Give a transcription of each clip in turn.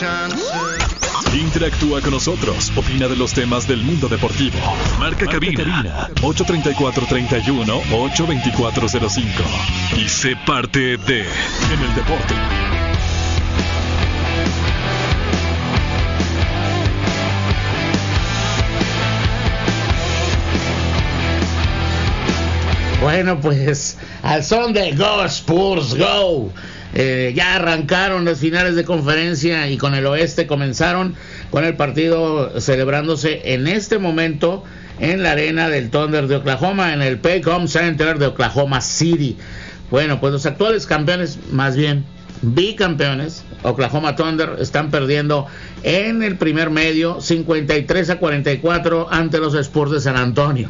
Interactúa con nosotros, opina de los temas del mundo deportivo. Marca cabina 834-31 82405 y sé parte de En el Deporte. Bueno, pues al son de Go Spurs Go, ya arrancaron las finales de conferencia y con el oeste comenzaron con el partido celebrándose en este momento en la arena del Thunder de Oklahoma, en el Paycom Center de Oklahoma City. Bueno, pues los actuales campeones, más bien bicampeones, Oklahoma Thunder, están perdiendo en el primer medio 53-44 ante los Spurs de San Antonio.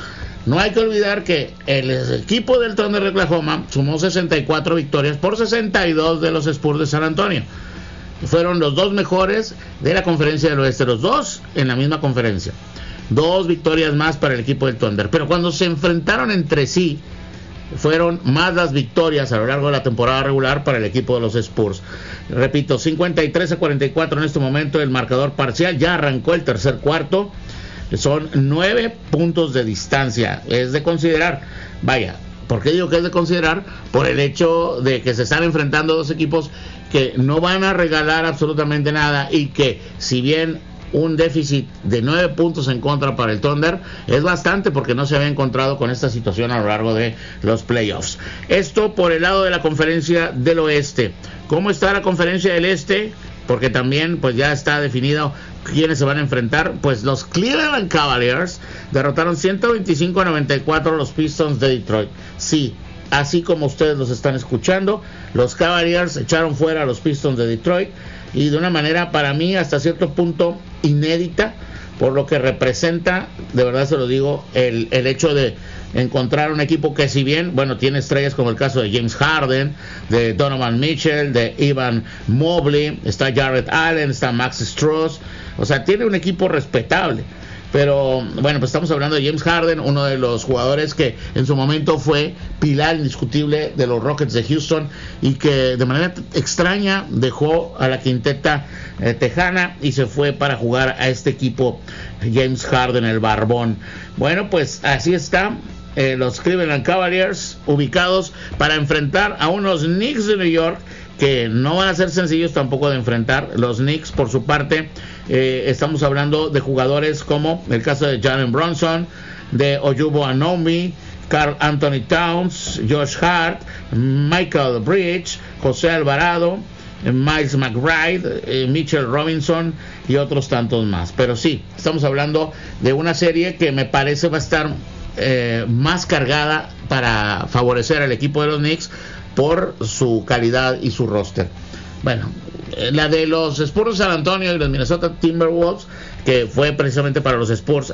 No hay que olvidar que el equipo del Thunder de Oklahoma sumó 64 victorias por 62 de los Spurs de San Antonio. Fueron los dos mejores de la conferencia del oeste, los dos en la misma conferencia. 2 victorias más para el equipo del Thunder. Pero cuando se enfrentaron entre sí, fueron más las victorias a lo largo de la temporada regular para el equipo de los Spurs. Repito, 53-44 en este momento el marcador parcial. Ya arrancó el tercer cuarto. Son 9 puntos de distancia. Es de considerar. Vaya, ¿por qué digo que es de considerar? Por el hecho de que se están enfrentando dos equipos que no van a regalar absolutamente nada, y que si bien un déficit de 9 puntos en contra para el Thunder es bastante, porque no se había encontrado con esta situación a lo largo de los playoffs. Esto por el lado de la conferencia del oeste. ¿Cómo está la conferencia del este? Porque también pues ya está definido quiénes se van a enfrentar. Pues los Cleveland Cavaliers derrotaron 125-94 a los Pistons de Detroit. Sí, así como ustedes los están escuchando, los Cavaliers echaron fuera a los Pistons de Detroit, y de una manera para mí hasta cierto punto inédita, por lo que representa, de verdad se lo digo, el hecho de encontrar un equipo que, si bien, bueno, tiene estrellas como el caso de James Harden, de Donovan Mitchell, de Evan Mobley, está Jarrett Allen, está Max Strus, o sea, tiene un equipo respetable. Pero bueno, pues estamos hablando de James Harden, uno de los jugadores que en su momento fue pilar indiscutible de los Rockets de Houston, y que de manera extraña dejó a la quinteta tejana y se fue para jugar a este equipo, James Harden, el barbón. Bueno, pues así está. Los Cleveland Cavaliers ubicados para enfrentar a unos Knicks de New York que no van a ser sencillos tampoco de enfrentar. Los Knicks, por su parte, estamos hablando de jugadores como el caso de Jalen Brunson, de Oyubo Anunoby, Karl Anthony Towns, Josh Hart, Michael Bridges, José Alvarado, Miles McBride, Mitchell Robinson y otros tantos más. Pero sí, estamos hablando de una serie que me parece va a estar más cargada para favorecer al equipo de los Knicks por su calidad y su roster. Bueno, la de los Spurs de San Antonio y los Minnesota Timberwolves, que fue precisamente para los Spurs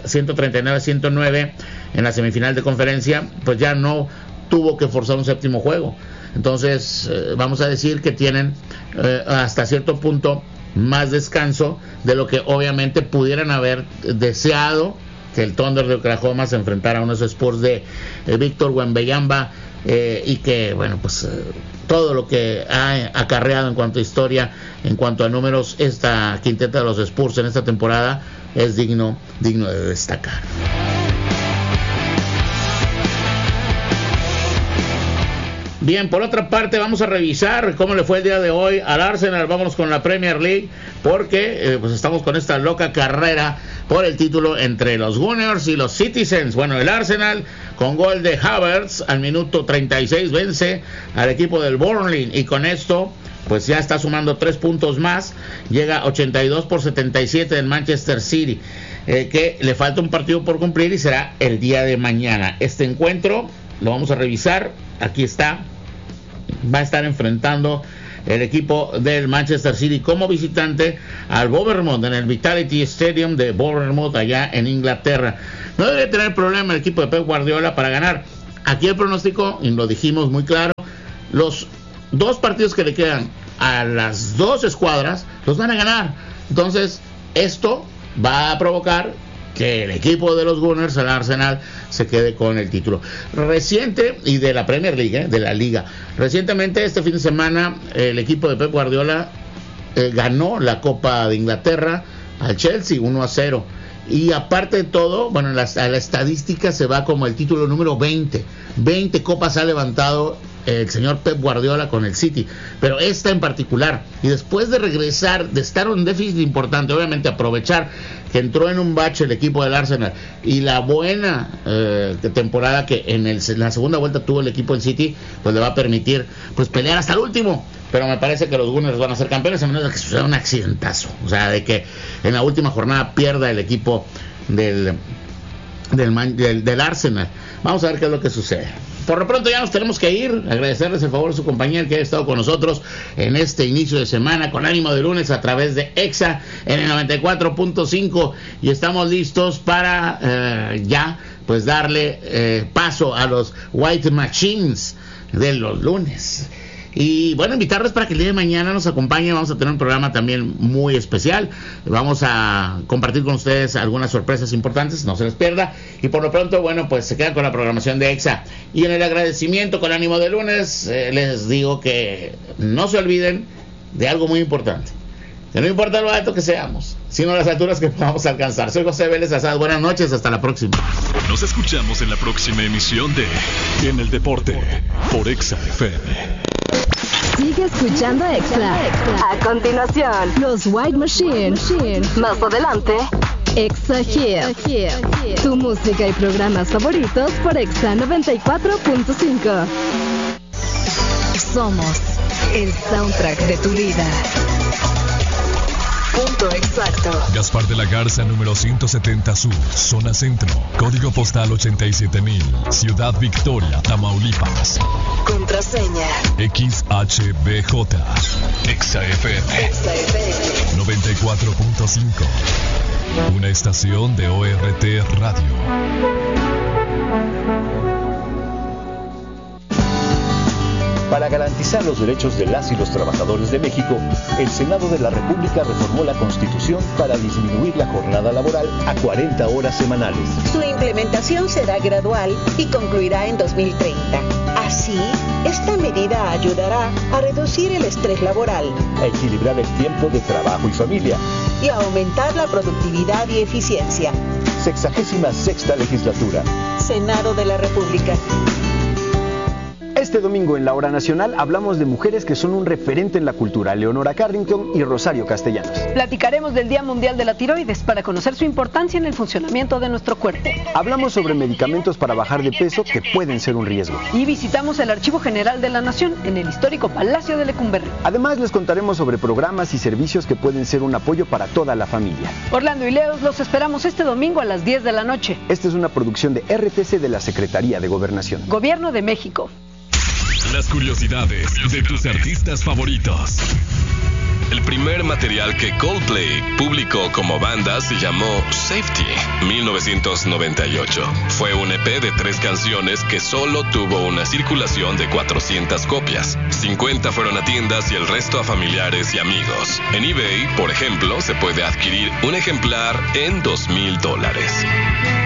139-109 en la semifinal de conferencia, pues ya no tuvo que forzar un séptimo juego. Entonces vamos a decir que tienen hasta cierto punto más descanso de lo que obviamente pudieran haber deseado que el Thunder de Oklahoma se enfrentara a unos Spurs de Víctor Wembanyama, y que bueno, pues todo lo que ha acarreado en cuanto a historia, en cuanto a números, esta quinteta de los Spurs en esta temporada es digno de destacar. Bien, por otra parte vamos a revisar cómo le fue el día de hoy al Arsenal. Vámonos con la Premier League, porque pues estamos con esta loca carrera por el título entre los Gunners y los Citizens. Bueno, el Arsenal con gol de Havertz al minuto 36 vence al equipo del Burnley, y con esto pues ya está sumando 3 puntos más, llega 82-77 del Manchester City, que le falta un partido por cumplir y será el día de mañana. Este encuentro lo vamos a revisar, aquí está. Va a estar enfrentando el equipo del Manchester City como visitante al Bournemouth en el Vitality Stadium de Bournemouth, allá en Inglaterra. No debe tener problema el equipo de Pep Guardiola para ganar. Aquí el pronóstico, y lo dijimos muy claro, los 2 partidos que le quedan a las 2 escuadras los van a ganar. Entonces esto va a provocar que el equipo de los Gunners, el Arsenal, se quede con el título. Reciente, y de la Premier League, de la Liga. Recientemente, este fin de semana, el equipo de Pep Guardiola ganó la Copa de Inglaterra al Chelsea 1-0. Y aparte de todo, bueno, a la estadística se va como el título número 20. 20 copas ha levantado el señor Pep Guardiola con el City, pero esta en particular. Y después de regresar, de estar en un déficit importante, obviamente aprovechar que entró en un bache el equipo del Arsenal y la buena temporada que en la segunda vuelta tuvo el equipo del City, pues le va a permitir pues pelear hasta el último. Pero me parece que los Gunners van a ser campeones a menos de que suceda un accidentazo, o sea, de que en la última jornada pierda el equipo del Arsenal. Vamos a ver qué es lo que sucede. Por lo pronto ya nos tenemos que ir. Agradecerles el favor de su compañía, el que haya estado con nosotros en este inicio de semana con ánimo de lunes a través de EXA en el 94.5, y estamos listos para ya pues darle paso a los White Machines de los lunes. Y bueno, invitarles para que el día de mañana nos acompañen. Vamos a tener un programa también muy especial. Vamos a compartir con ustedes algunas sorpresas importantes, no se les pierda. Y por lo pronto, bueno, pues se quedan con la programación de EXA. Y en el agradecimiento con ánimo de lunes, les digo que no se olviden de algo muy importante. Que no importa lo alto que seamos, sino las alturas que podamos alcanzar. Soy José Vélez Azad. Buenas noches, hasta la próxima. Nos escuchamos en la próxima emisión de En el Deporte por EXA FM. Sigue escuchando EXA. A continuación, Los White Machine. más adelante, EXA Hit. Tu música y programas favoritos por EXA 94.5. Somos el soundtrack de tu vida. punto exacto. Gaspar de la Garza, número 170 Sur, zona centro, código postal 87,000, Ciudad Victoria, Tamaulipas. Contraseña. XHBJ, EXA-FM 94.5, una estación de ORT Radio. Para garantizar los derechos de las y los trabajadores de México, el Senado de la República reformó la Constitución para disminuir la jornada laboral a 40 horas semanales. Su implementación será gradual y concluirá en 2030. Así, esta medida ayudará a reducir el estrés laboral, A equilibrar el tiempo de trabajo y familia. y a aumentar la productividad y eficiencia. 66ª legislatura. Senado de la República. Este domingo en la Hora Nacional hablamos de mujeres que son un referente en la cultura, Leonora Carrington y Rosario Castellanos. Platicaremos del Día Mundial de la Tiroides para conocer su importancia en el funcionamiento de nuestro cuerpo. Hablamos sobre medicamentos para bajar de peso que pueden ser un riesgo. Y visitamos el Archivo General de la Nación en el histórico Palacio de Lecumberri. Además les contaremos sobre programas y servicios que pueden ser un apoyo para toda la familia. Orlando y Leos los esperamos este domingo a las 10 de la noche. Esta es una producción de RTC de la Secretaría de Gobernación. Gobierno de México. Las curiosidades de tus artistas favoritos. El primer material que Coldplay publicó como banda se llamó Safety, 1998. Fue un EP de 3 canciones que solo tuvo una circulación de 400 copias. 50 fueron a tiendas y el resto a familiares y amigos. En eBay, por ejemplo, se puede adquirir un ejemplar en $2,000.